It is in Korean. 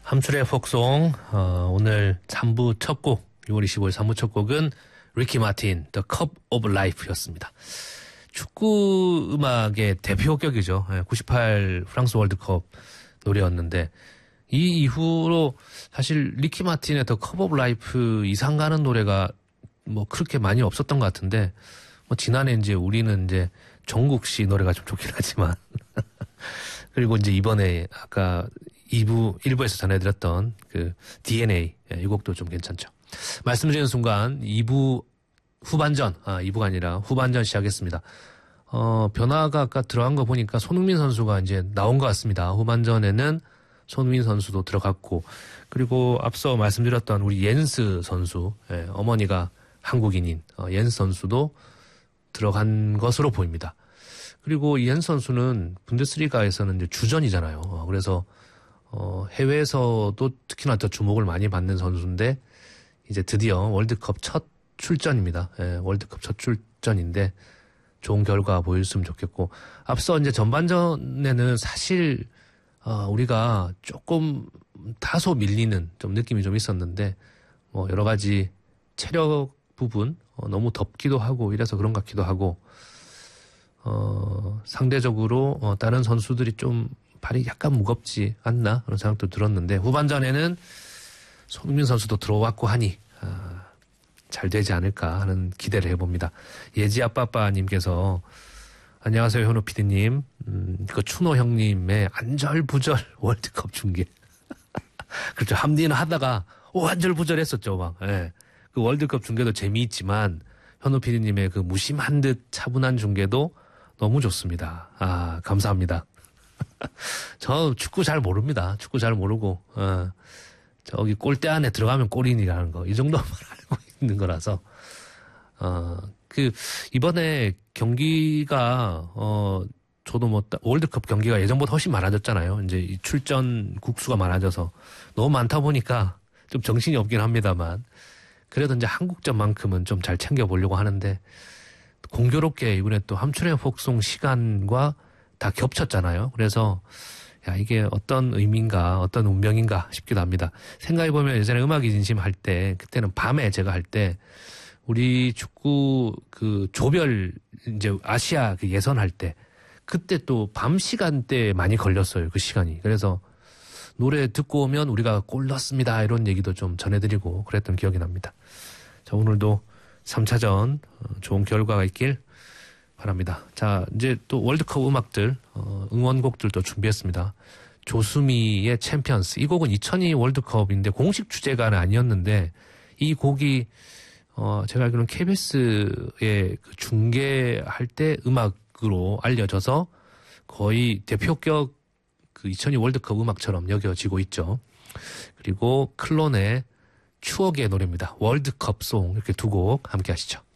함출의 폭송, 오늘 3부 첫 곡, 6월 25일 3부 첫 곡은 리키 마틴, The Cup of Life였습니다. 축구 음악의 대표격이죠. 98 프랑스 월드컵 노래였는데, 이 이후로 사실 리키 마틴의 The Cup of Life 이상 가는 노래가 뭐 그렇게 많이 없었던 것 같은데, 뭐 지난해 이제 우리는 이제 정국 씨 노래가 좀 좋긴 하지만, 그리고 이제 이번에 아까 1부에서 전해드렸던 그 DNA, 이 곡도 좀 괜찮죠. 말씀드리는 순간 2부 후반전, 2부가 아니라 후반전 시작했습니다. 변화가 아까 들어간 거 보니까 손흥민 선수가 이제 나온 것 같습니다. 후반전에는 손흥민 선수도 들어갔고, 그리고 앞서 말씀드렸던 우리 옌스 선수, 어머니가 한국인인 옌스 선수도 들어간 것으로 보입니다. 그리고 이 옌스 선수는 분데스리가에서는 이제 주전이잖아요. 그래서 해외에서도 특히나 더 주목을 많이 받는 선수인데, 이제 드디어 월드컵 첫 출전입니다. 월드컵 첫 출전인데, 좋은 결과 보였으면 좋겠고, 앞서 이제 전반전에는 사실, 우리가 조금 다소 밀리는 좀 느낌이 좀 있었는데, 뭐, 여러 가지 체력 부분, 너무 덥기도 하고, 이래서 그런 것 같기도 하고, 상대적으로, 다른 선수들이 좀 발이 약간 무겁지 않나? 그런 생각도 들었는데, 후반전에는 손흥민 선수도 들어왔고 하니, 잘 되지 않을까 하는 기대를 해봅니다. 예지아빠빠님께서, 안녕하세요, 현우 PD님. 그 추노 형님의 안절부절 월드컵 중계. 그렇죠. 함디는 하다가, 안절부절 했었죠, 막. 예. 그 월드컵 중계도 재미있지만, 현우 PD님의 그 무심한 듯 차분한 중계도 너무 좋습니다. 감사합니다. 저 축구 잘 모릅니다. 축구 잘 모르고, 저기 골대 안에 들어가면 골인이라는 거, 이 정도만 알고 있는 거라서, 이번에 경기가, 저도 뭐, 월드컵 경기가 예전보다 훨씬 많아졌잖아요. 이제 이 출전 국수가 많아져서 너무 많다 보니까 좀 정신이 없긴 합니다만, 그래도 이제 한국전만큼은 좀 잘 챙겨보려고 하는데, 공교롭게 이번에 또 함출의 폭송 시간과 다 겹쳤잖아요. 그래서, 야, 이게 어떤 의미인가, 어떤 운명인가 싶기도 합니다. 생각해보면 예전에 음악이 진심 할 때, 그때는 밤에 제가 할 때, 우리 축구 그 조별, 이제 아시아 그 예선할 때, 그때 또 밤 시간대에 많이 걸렸어요. 그 시간이. 그래서 노래 듣고 오면 우리가 골 넣었습니다. 이런 얘기도 좀 전해드리고 그랬던 기억이 납니다. 자, 오늘도 3차전 좋은 결과가 있길 바랍니다. 자, 이제 또 월드컵 음악들, 응원곡들도 준비했습니다. 조수미의 챔피언스. 이 곡은 2002 월드컵인데 공식 주제가는 아니었는데, 이 곡이, 제가 알기로는 KBS에 그 중계할 때 음악으로 알려져서 거의 대표격 그 2002 월드컵 음악처럼 여겨지고 있죠. 그리고 클론의 추억의 노래입니다. 월드컵송. 이렇게 두 곡 함께 하시죠.